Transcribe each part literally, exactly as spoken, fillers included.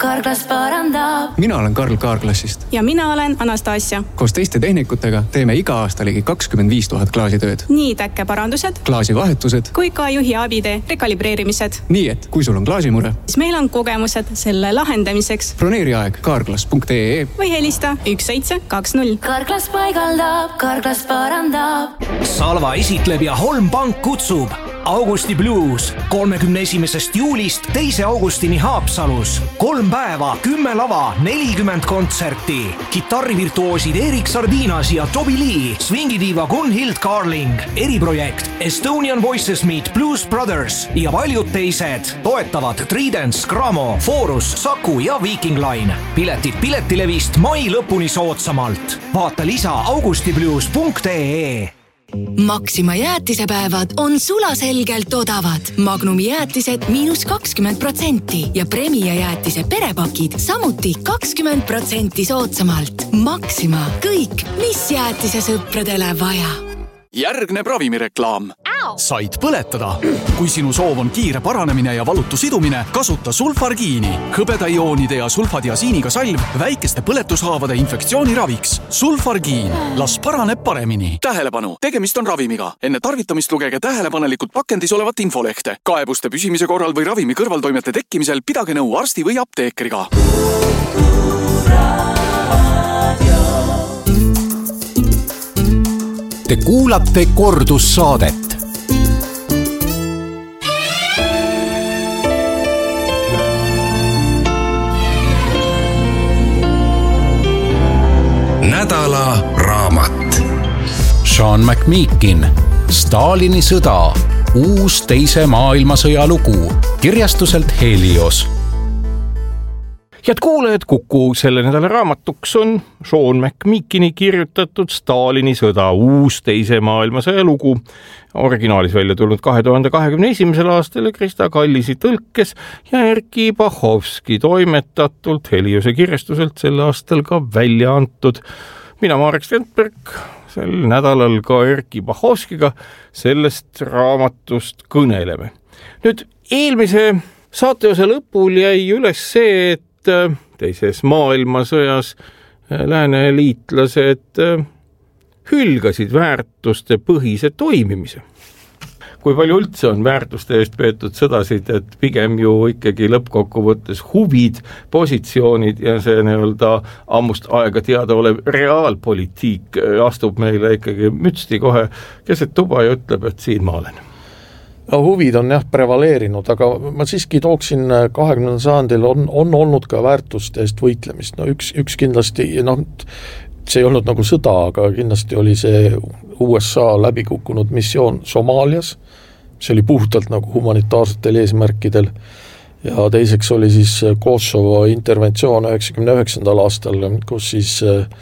Carglass parandab. Mina olen Karl Carglassist. Ja mina olen Anastasia. Koos teiste tehnikutega teeme iga aasta ligi kakskümmend viis tuhat klaasitööd. Nii täkkeparandused, klaasivahetused kui ka juhi abide rekalibreerimised. Nii et, kui sul on klaasimure, siis meil on kogemused selle lahendamiseks. Broneeri aeg carglass punkt ee või helista üks seitse kaks null. Carglass paigaldab, Carglass parandab. Salva esitleb ja Holm Pank kutsub. Augusti Blues kolmekümne esimesest juulist teise augustini Haapsalus. Kolm päeva, kümme lava, nelikümmend kontserti. Kitarrivirtuoosid Erik Sardinas ja Toby Lee, swingidiiva Gunhild Carling, eriprojekt Estonian Voices Meet Blues Brothers ja paljud teised. Toetavad Tridents, Gramo, Forus, Saku ja Viking Line. Piletid Piletilevist mai lõpuni soodsamalt. Vaata lisa augustiblues punkt ee. Maxima jäätisepäevad on sulaselgelt odavad. Magnumi jäätised miinus kakskümmend protsenti ja Premia jäätise perepakid samuti kakskümmend protsenti soodsamalt. Maxima, kõik, mis jäätise sõpradele vaja. Järgneb ravimireklaam. Said põletada. Kui sinu soov on kiire paranemine ja valutu sidumine, kasuta sulfargiini. Hõbedaioonide ja sulfadiasiiniga salv väikeste põletushaavade infektsiooni raviks. Sulfargiin. Las paraneb paremini. Tähelepanu. Tegemist on ravimiga. Enne tarvitamist lugege tähelepanelikult pakendis olevat infolehte. Kaebuste püsimise korral või ravimi kõrvaltoimete tekkimisel pidage nõu arsti või apteekriga. Te kuulate kordussaadet. Nädala raamat. Sean McMeekin, Stalini sõda, uus teise maailmasõja lugu, kirjastuselt Helios. Head kuulajad, Kuku selle nädala raamatuks on Sean McMeekini kirjutatud Stalini sõda, uus teise maailmasõja lugu. Originaalis välja tulnud kahe tuhande kahekümne esimesel aastal Krista Kallisi tõlkes ja Erki Bahovski toimetatult Heliose kirjastuselt sel aastal ka välja antud. Mina Marek Stentberg, sel nädalal ka Erki Bahovskiga sellest raamatust kõneleme. Nüüd eelmise saateosa lõpul jäi üles see, et teises maailmasõjas lääneliitlased hülgasid väärtuste põhise toimimise. Kui palju üldse on väärtuste eest peetud sõdasid, et pigem ju ikkagi lõppkokkuvõttes huvid, positsioonid ja see nii-öelda ammust aega teada olev reaalpolitiik astub meile ikkagi mütsti kohe keset tuba ja ütleb, et siin ma olen. No, huvid on jah prevaleerinud, aga ma siiski tooksin kahekümnendal sajandil on, on olnud ka väärtuste eest võitlemist. No üks, üks kindlasti, no, see ei olnud nagu sõda, aga kindlasti oli see U S A läbikukkunud missioon Somaalias. See oli puhtalt nagu humanitaarsetel eesmärkidel. Ja teiseks oli siis Kosovo interventsioon üheksakümne üheksandal aastal, kus siis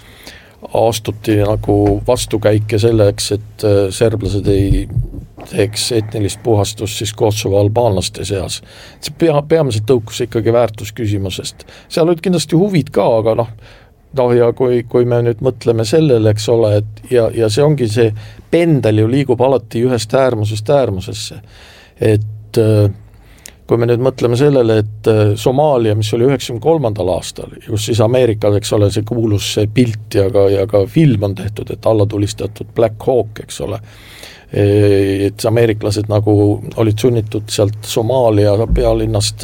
astuti nagu vastukäike selleks, et serblased ei teeks etnilist puhastust siis Kosovo albaanlaste seas. See pea, peamiselt tõukus ikkagi väärtusküsimusest. Seal olid kindlasti huvid ka, aga noh, no ja kui, kui me nüüd mõtleme sellele, eks ole, et ja, ja see ongi see pendel ju liigub alati ühest äärmusest äärmusesse. Et kui me nüüd mõtleme sellele, et Somaalia, mis oli üheksakümne kolmandal aastal, kus siis Ameerikal, eks ole, see kuulus see pilt ja ka, ja ka film on tehtud, et alla tulistatud Black Hawk, eks ole, et ameeriklased nagu olid sunnitud sealt Somaalia pealinnast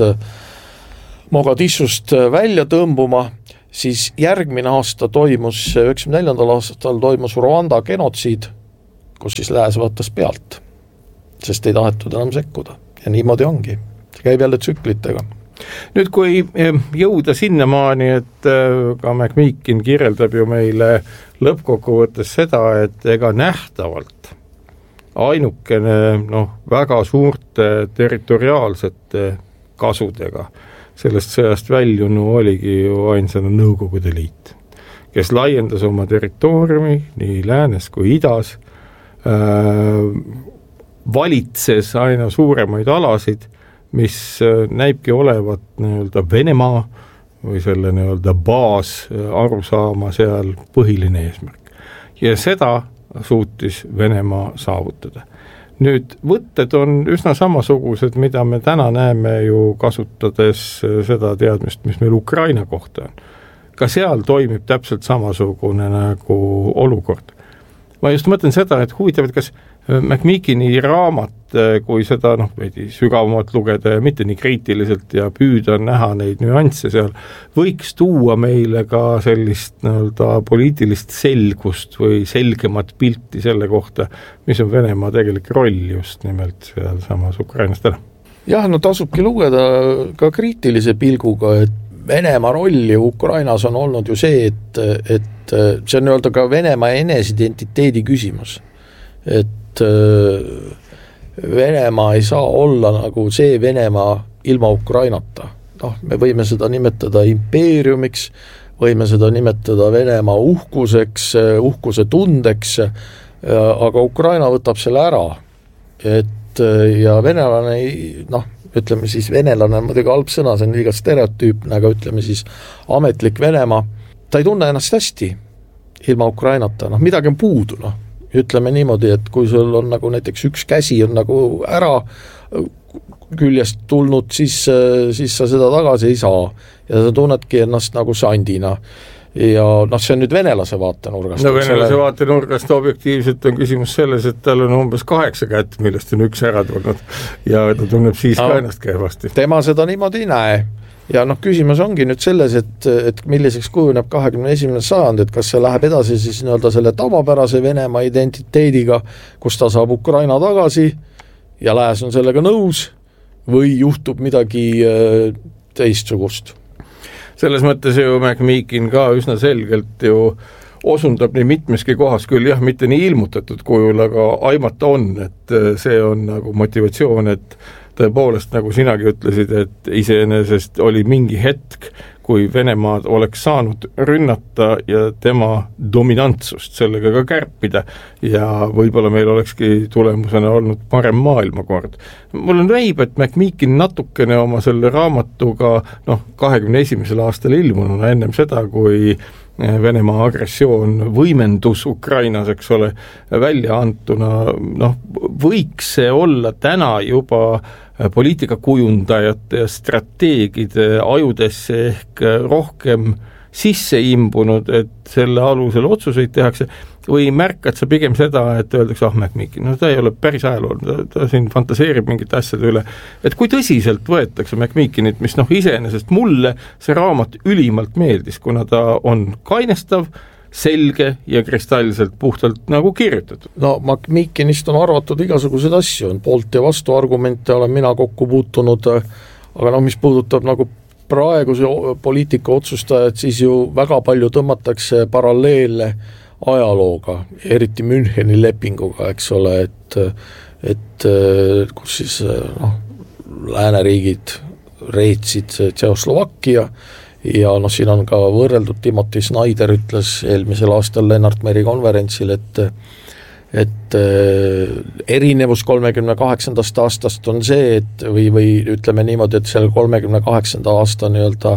Mogadishust välja tõmbuma, siis järgmine aasta toimus, üheksakümne neljandal aastal toimus Rwanda genotsiid, kus siis lääs vaatas pealt, sest ei tahetud enam sekkuda. Ja niimoodi ongi. See käib jälle tsüklitega. Nüüd kui jõuda sinnamaani, et ka McMeekin kirjeldab ju meile lõppkokkuvõttes seda, et ega nähtavalt ainukene noh, väga suurte territoriaalsete kasudega sellest sõjast väljunu oligi ju ainsana Nõukogude Liit, kes laiendas oma territooriumi nii läänes kui idas, äh, valitses aina suuremaid alasid, mis näibki olevat nii-öelda Venemaa või selle nii-öelda baas arusaama seal põhiline eesmärk. Ja seda suutis Venemaa saavutada. nüüd võtted on üsna samasugused, mida me täna näeme ju kasutades seda teadmist, mis meil Ukraina kohta on. Ka seal toimib täpselt samasugune nagu olukord. Ma just mõtlen seda, et huvitav, et kas McMeekini raamat, kui seda noh, veidi sügavamalt lugeda ja mitte nii kriitiliselt ja püüda näha neid nüansse seal, võiks tuua meile ka sellist nii-öelda poliitilist selgust või selgemat pilti selle kohta, mis on Venemaa tegelik roll just nimelt seal samas Ukrainast ära. Jah, no tasubki lugeda ka kriitilise pilguga, et Venemaa rolli Ukrainas on olnud ju see, et, et see on nii-öelda ka Venemaa enesidentiteedi küsimus, et Venemaa ei saa olla nagu see Venemaa ilma Ukrainata. Noh, me võime seda nimetada impeeriumiks, võime seda nimetada Venemaa uhkuseks, uhkuse tundeks, aga Ukraina võtab selle ära. Et ja venelane, noh, ütleme siis venelane on muidugi halb sõna, see on liiga stereotüüpne, aga ütleme siis ametlik Venemaa, ta ei tunne ennast hästi ilma Ukrainata, noh, midagi on puudu, noh. Ütleme niimoodi, et kui sul on nagu näiteks üks käsi on nagu ära küljest tulnud, siis, siis sa seda tagasi ei saa ja sa tunnedki ennast nagu sandina ja noh, see on nüüd venelase vaatenurgast. No venelase vaatenurgast objektiivselt on küsimus selles, et tal on umbes kaheksa kätt, millest on üks ära tulnud ja ta tunneb siis no, ka ennast kehvasti. Tema seda niimoodi ei näe. Ja noh, küsimus ongi nüüd selles, et, et milliseks kujuneb kahekümne esimene sajand, et kas see läheb edasi siis nii-öelda selle tavapärase Venemaa identiteediga, kus ta saab Ukraina tagasi ja lääs on sellega nõus või juhtub midagi teistsugust. Selles mõttes ju McMeekin ka üsna selgelt ju osundab nii mitmeski kohas küll, jah, mitte nii ilmutatud kujul, aga aimata on, et see on nagu motivatsioon, et tõepoolest, nagu sinagi ütlesid, et iseenesest oli mingi hetk, kui Venemaad oleks saanud rünnata ja tema dominantsust sellega ka kärpida ja võib-olla meil olekski tulemusena olnud parem maailmakord. Mul on näib, et McMeekin natukene oma selle raamatuga noh, kahekümne esimesel aastal ilmununa ennem seda, kui Venemaa agressioon võimendus Ukrainas, eks ole, välja antuna, noh, võiks see olla täna juba poliitikakujundajate ja strateegide ajudesse ehk rohkem sisse imbunud, et selle alusel otsuseid tehakse, või märkad sa pigem seda, et öeldakse, ah, McMeekin, no ta ei ole päris ajalool, ta, ta siin fantaseerib mingite asjade üle, et kui tõsiselt võetakse McMeekinit, mis noh, iseenesest mulle see raamat ülimalt meeldis, kuna ta on kainestav, selge ja kristallselt puhtalt nagu kirjutatud. No McMeekinist on arvatud igasuguseid asju, on poolt ja vastu argumente, olen mina kokku puutunud, aga no mis puudutab nagu praeguse poliitika otsustajad, siis ju väga palju tõmmatakse paralleelle ajalooga, eriti Müncheni lepinguga, eks ole, et, et kus siis noh, lääneriigid reetsid Tšehhoslovakkia ja noh, siin on ka võrreldud, Timothy Snyder ütles eelmisel aastal Lennart Meri konverentsil, et et erinevus kolmekümne kaheksandast aastast on see, et või, või ütleme niimoodi, et selle kolmekümne kaheksanda aasta nii-öelda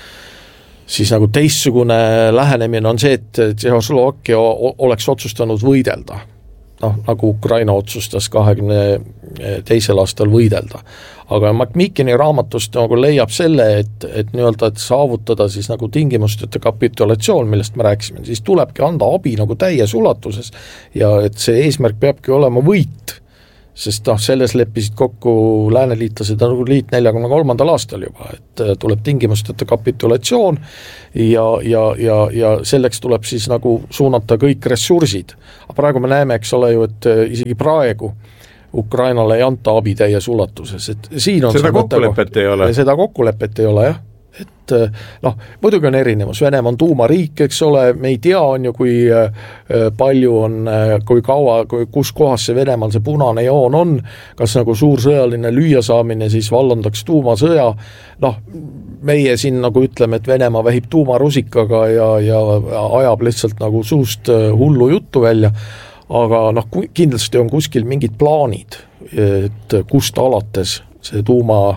siis nagu teistsugune lähenemine on see, et Tšehhoslovakkia oleks otsustanud võidelda. Noh, nagu Ukraina otsustas kahekümne teisel aastal võidelda. Aga McMeekini raamatust nagu leiab selle, et, et, nii-öelda, et saavutada siis nagu tingimusteta kapitulatsioon, millest me rääkisime, siis tulebki anda abi nagu täies ulatuses ja et see eesmärk peabki olema võit, sest noh, selles leppisid kokku lääneliitlased nagu liit neljakümne kolmandal aastal juba, et tuleb tingimusteta kapitulatsioon ja, ja, ja, ja selleks tuleb siis nagu suunata kõik ressursid. Aga praegu me näeme, eks ole ju, et isegi praegu Ukrainale ei anta abi täies ulatuses, et siin on seda kokkulepet ei ole. Seda kokkulepet ei ole, jah. Et noh, muidugi on erinevus, Venemaa on tuumariik, eks ole, me ei tea on ju, kui palju on, kui kaua, kui, kus kohas see Venemaal see punane joon on, kas nagu suur sõjaline lüüasaamine siis vallandaks tuumasõja, noh, meie siin nagu ütleme, et Venemaa vähib tuumarusikaga ja, ja ajab lihtsalt nagu suust hullu juttu välja, aga noh, kindlasti on kuskil mingid plaanid, et kust alates see tuuma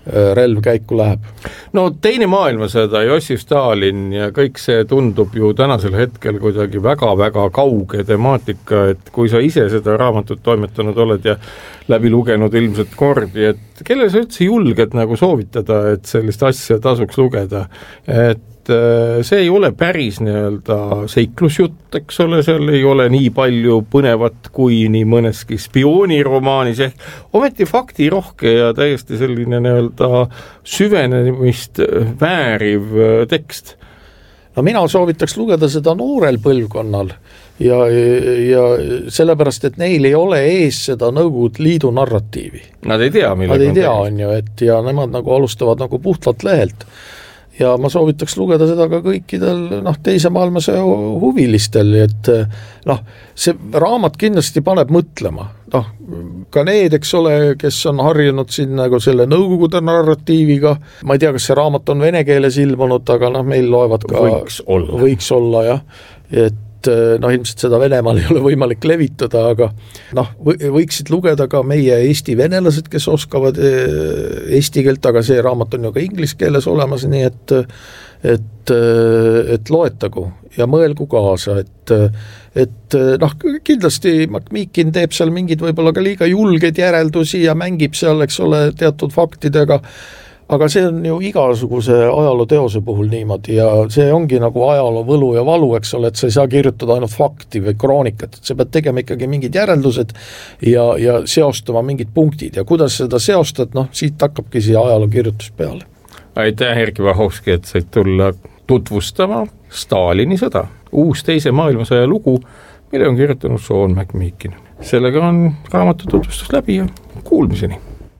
relv käiku läheb. No teine maailmasõda, Jossif Stalin ja kõik see tundub ju tänasel hetkel kuidagi väga-väga kauge temaatika, et kui sa ise seda raamatut toimetanud oled ja läbi lugenud ilmselt kordi, et kelle sa üldse julged nagu soovitada, et sellist asja tasuks lugeda, et see ei ole päris nii-öelda seiklusjutt, eks ole, seal ei ole nii palju põnevat kui nii mõneski spiooniromaanis, ehk ometi faktirohke ja täiesti selline nii-öelda süvenemist vääriv tekst. No mina soovitaks lugeda seda noorel põlvkonnal ja, ja sellepärast, et neil ei ole ees seda Nõukogude Liidu narratiivi. Nad ei tea, Nad ei tea, on ju, et ja nemad nagu alustavad nagu puhtalt lehelt. Ja ma soovitaks lugeda seda ka kõikidel noh, teise maailmasõja huvilistel, et noh, see raamat kindlasti paneb mõtlema. Noh, ka need, eks ole, kes on harjunud siin nagu selle Nõukogude narratiiviga, ma ei tea, kas see raamat on vene keeles ilmunud, aga noh, meil loevad ka võiks olla, võiks olla jah, et noh, ilmselt seda Venemaal ei ole võimalik levitada, aga noh, võiksid lugeda ka meie eesti venelased, kes oskavad eesti keelt, aga see raamat on ju ka inglise keeles olemas, nii et et, et loetagu ja mõelgu kaasa, et et noh, kindlasti Macmillan teeb seal mingid võib-olla ka liiga julgeid järeldusi ja mängib seal, eks ole, teatud faktidega, aga see on ju igasuguse ajaloo teose puhul niimoodi ja see ongi nagu ajaloo võlu ja valu, eks ole, et sa ei saa kirjutada ainult fakti või kroonikat, et sa pead tegema ikkagi mingid järeldused ja, ja seostama mingid punktid ja kuidas seda seostad, noh, siit hakkabki siia ajaloo kirjutus peale. Aitäh, Erki Vahovski, et said tulla tutvustama Stalini sõda, uus teise maailmasõja lugu, mille on kirjutanud Sean Macmillan. Sellega on raamatu tutvustus läbi ja kuulmiseni.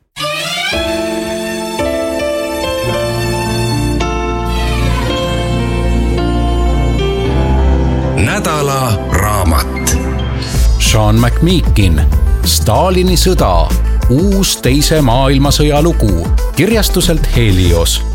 Nädala raamat. Sean Macmillan, Stalini sõda, uus teise maailmasõja lugu, kirjastuselt Helios.